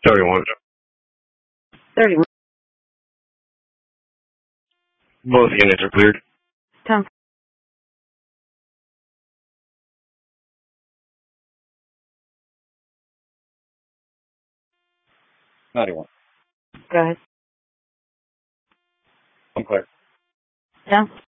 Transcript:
31. 31. Both units are cleared. 10. 91. Go ahead. I'm clear. 10.